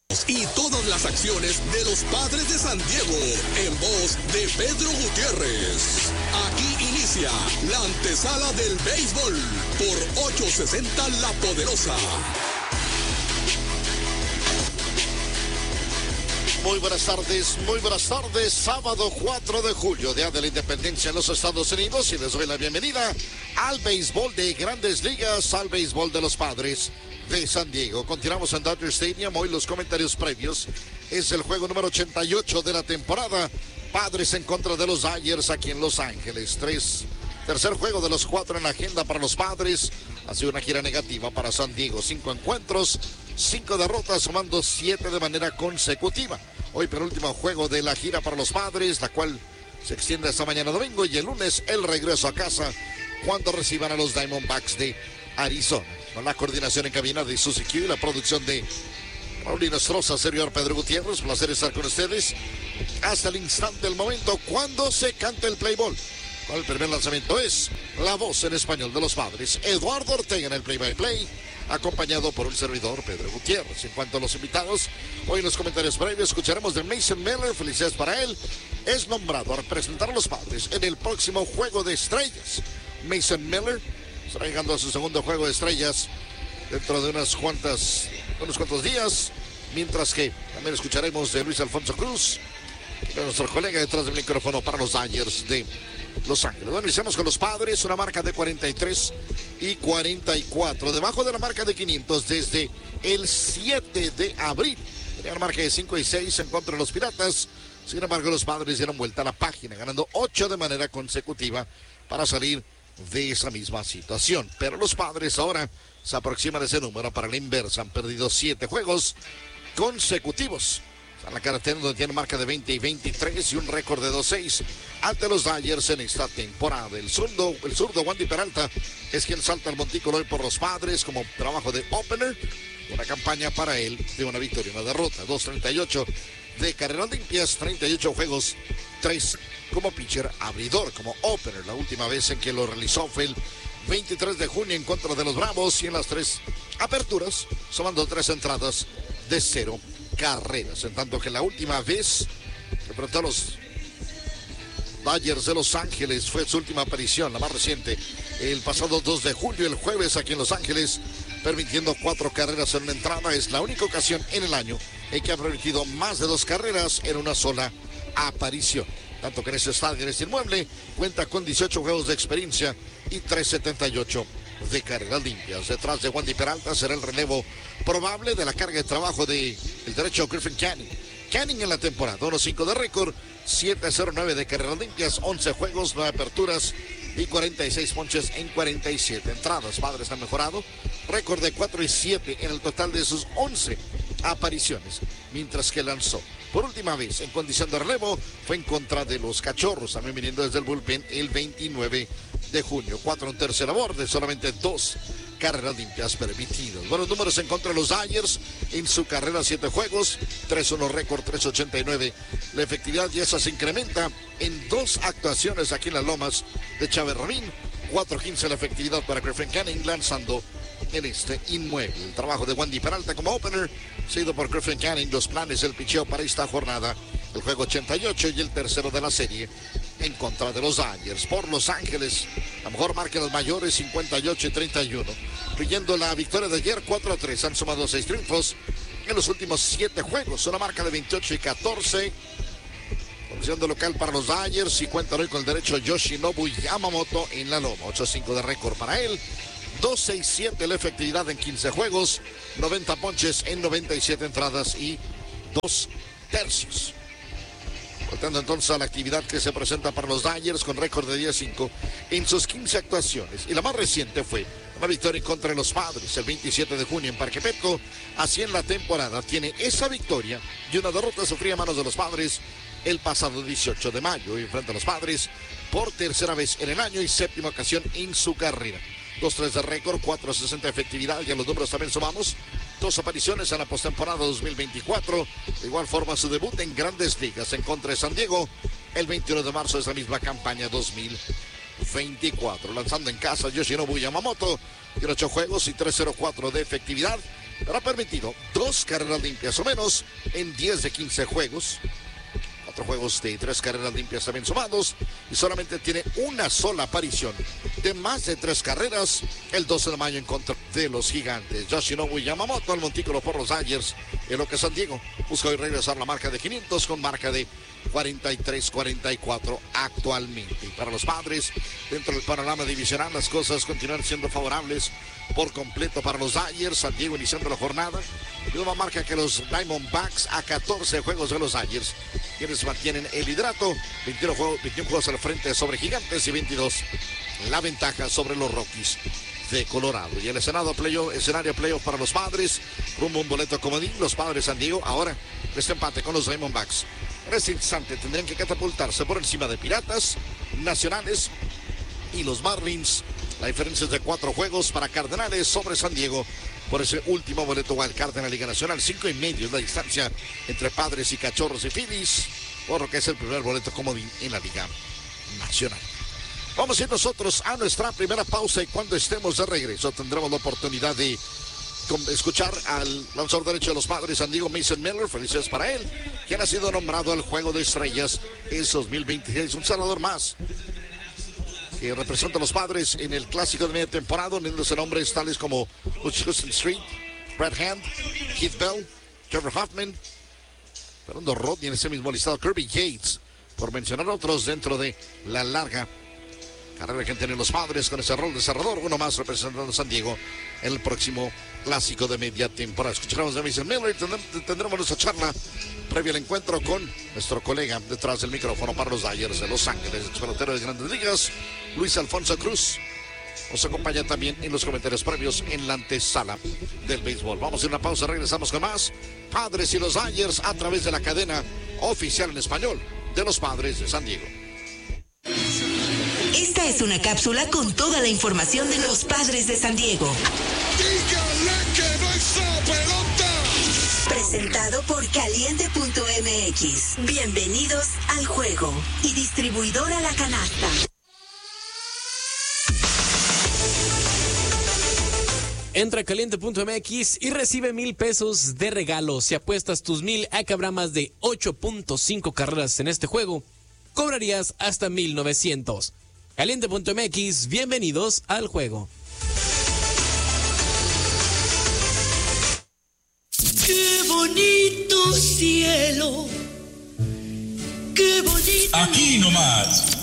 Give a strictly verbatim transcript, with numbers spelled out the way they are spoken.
Y todas las acciones de los Padres de San Diego, en voz de Pedro Gutiérrez. Aquí inicia la antesala del béisbol por ochocientos sesenta La Poderosa. Muy buenas tardes, muy buenas tardes. Sábado cuatro de julio, Día de la Independencia en los Estados Unidos, y les doy la bienvenida al béisbol de Grandes Ligas, al béisbol de los Padres de San Diego. Continuamos en Dodger Stadium. Hoy los comentarios previos. Es el juego número ochenta y ocho de la temporada. Padres en contra de los Dodgers aquí en Los Ángeles. Tres. Tercer juego de los cuatro en la agenda para los Padres. Ha sido una gira negativa para San Diego. Cinco encuentros, cinco derrotas, sumando siete de manera consecutiva. Hoy penúltimo juego de la gira para los Padres, la cual se extiende hasta mañana domingo, y el lunes el regreso a casa cuando reciban a los Diamondbacks de Arizona. Con la coordinación en cabina de Suzy Q y la producción de Paulino Estroza, servidor Pedro Gutiérrez. Placer estar con ustedes hasta el instante, el momento cuando se canta el play ball. El primer lanzamiento es la voz en español de los Padres, Eduardo Ortega, en el play by play, acompañado por un servidor, Pedro Gutiérrez. En cuanto a los invitados, hoy en los comentarios previos escucharemos de Mason Miller. Felicidades para él. Es nombrado a representar a los Padres en el próximo Juego de Estrellas. Mason Miller estará llegando a su segundo Juego de Estrellas dentro de unas cuantas, unos cuantos días. Mientras que también escucharemos de Luis Alfonso Cruz, de nuestro colega detrás del micrófono para los Dodgers de Los Ángeles. Bueno, iniciamos con los Padres, una marca de cuarenta y tres y cuarenta y cuatro, debajo de la marca de quinientos desde el siete de abril. Tenía una marca de cinco y seis en contra de los Piratas. Sin embargo, los Padres dieron vuelta a la página, ganando ocho de manera consecutiva para salir de esa misma situación. Pero los Padres ahora se aproximan a ese número para la inversa. Han perdido siete juegos consecutivos. A la carretera donde tiene marca de veinte y veintitrés y un récord de dos seis ante los Dodgers en esta temporada. El zurdo, el zurdo Wandy Peralta es quien salta al montículo hoy por los Padres como trabajo de opener. Una campaña para él de una victoria y una derrota. dos treinta y ocho de carreras limpias, treinta y ocho juegos, tres como pitcher abridor, como opener. La última vez en que lo realizó fue el veintitrés de junio en contra de los Bravos, y en las tres aperturas, sumando tres entradas de cero carreras. En tanto que la última vez que enfrentó a los Dodgers de Los Ángeles fue su última aparición, la más reciente, el pasado dos de julio, el jueves aquí en Los Ángeles, permitiendo cuatro carreras en una entrada. Es la única ocasión en el año en que ha permitido más de dos carreras en una sola aparición. Tanto que en ese estadio, en este inmueble, cuenta con dieciocho juegos de experiencia y trescientos setenta y ocho de carreras limpias. Detrás de Wandy Peralta será el relevo probable de la carga de trabajo de el derecho Griffin Canning. Canning en la temporada, uno cinco de récord, siete cero nueve de carreras limpias, once juegos, nueve aperturas y cuarenta y seis ponches en cuarenta y siete entradas. Padres han mejorado, récord de cuatro y siete en el total de sus once apariciones, mientras que lanzó por última vez en condición de relevo fue en contra de los Cachorros, también viniendo desde el bullpen el veintinueve de junio. Cuatro en tercera borde, solamente dos carreras limpias permitidas. Buenos números en contra de los Dodgers en su carrera, siete juegos, tres uno récord, tres ochenta y nueve la efectividad, y esa se incrementa en dos actuaciones aquí en las Lomas de Chávez Rabín. Cuatro quince la efectividad para Griffin Canning lanzando en este inmueble. El trabajo de Wandy Peralta como opener, seguido por Griffin Canning. Los planes del picheo para esta jornada, el juego ochenta y ocho y el tercero de la serie en contra de los Dodgers. Por Los Ángeles, la mejor marca de los mayores, cincuenta y ocho y treinta y uno, incluyendo la victoria de ayer, cuatro a tres. Han sumado seis triunfos en los últimos siete juegos, una marca de veintiocho y catorce. Posición de local para los Dodgers, y cuentan hoy con el derecho Yoshinobu Yamamoto en la loma. ocho cinco de récord para él, dos seis siete la efectividad en quince juegos, noventa ponches en noventa y siete entradas y dos tercios. Voltando entonces a la actividad que se presenta para los Dodgers, con récord de diez cinco en sus quince actuaciones, y la más reciente fue una victoria contra los Padres el veintisiete de junio en Parque Petco. Así en la temporada tiene esa victoria y una derrota sufrida a manos de los Padres el pasado dieciocho de mayo, y enfrenta a los Padres por tercera vez en el año y séptima ocasión en su carrera. dos tres de récord, cuatro sesenta de efectividad, y a los números también sumamos dos apariciones en la postemporada dos mil veinticuatro. De igual forma, su debut en Grandes Ligas en contra de San Diego el veintiuno de marzo de esa misma campaña dos mil veinticuatro. Lanzando en casa Yoshinobu Yamamoto, tiene ocho juegos y tres cero cuatro de efectividad pero ha permitido dos carreras limpias o menos en diez de quince juegos. Cuatro juegos de tres carreras limpias también sumados. Y solamente tiene una sola aparición de más de tres carreras el doce de mayo en contra de los Gigantes. Yoshinobu Yamamoto, el montículo por los Dodgers, en lo que San Diego busca hoy regresar la marca de quinientos con marca de cuarenta y tres cuarenta y cuatro actualmente. Y para los Padres, dentro del panorama divisional, las cosas continúan siendo favorables por completo para los Dodgers. San Diego iniciando la jornada, misma marca que los Diamondbacks a catorce juegos de los Dodgers, quienes mantienen el liderato, veintiuno juegos, veintiuno juegos al frente sobre Gigantes y veintidós la ventaja sobre los Rockies de Colorado. Y el escenario playoff, escenario playoff para los Padres, rumbo a un boleto comodín. Los Padres San Diego ahora este empate con los Diamondbacks. En este instante tendrían que catapultarse por encima de Piratas, Nacionales y los Marlins. La diferencia es de cuatro juegos para Cardenales sobre San Diego por ese último boleto wildcard en la Liga Nacional. Cinco y medio es la distancia entre Padres y Cachorros y Phillies, por lo que es el primer boleto comodín en la Liga Nacional. Vamos a ir nosotros a nuestra primera pausa y cuando estemos de regreso tendremos la oportunidad de escuchar al lanzador derecho de los Padres, San Diego, Mason Miller. Felicidades para él, quien ha sido nombrado al Juego de Estrellas en dos mil veintiséis. Un salvador más que representa a los Padres en el clásico de media temporada, uniéndose nombres tales como Hutchinson Street, Brad Hand, Keith Bell, Trevor Hoffman, Fernando Rodney en ese mismo listado, Kirby Yates, por mencionar otros dentro de la larga carrera que tienen los Padres con ese rol de cerrador, uno más representando a San Diego en el próximo clásico de media temporada. Escucharemos a Mason Miller y tendremos nuestra charla previo al encuentro con nuestro colega detrás del micrófono para los Dodgers de Los Ángeles, ex pelotero de Grandes Ligas, Luis Alfonso Cruz. Nos acompaña también en los comentarios previos en la antesala del béisbol. Vamos a una pausa, regresamos con más Padres y los Dodgers a través de la cadena oficial en español de los Padres de San Diego. Esta es una cápsula con toda la información de los Padres de San Diego. ¡Dígale que no está pelota! Presentado por Caliente punto M X. Bienvenidos al juego. Y distribuidora La Canasta. Entra a Caliente punto M X y recibe mil pesos de regalo. Si apuestas tus mil a que habrá más de ocho punto cinco carreras en este juego, cobrarías hasta mil novecientos. Caliente punto M X, bienvenidos al juego. ¡Qué bonito cielo! ¡Qué bonito! Aquí nomás,